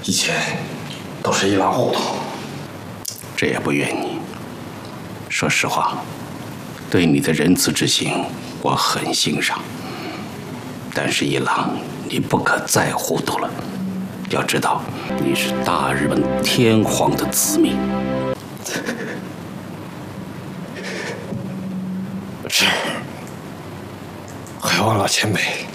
以前都是一狼糊涂。 这也不怨你。说实话，对你的仁慈之心我很欣赏。但是一郎，你不可再糊涂了。要知道，你是大日本天皇的子民。 是。还望老前辈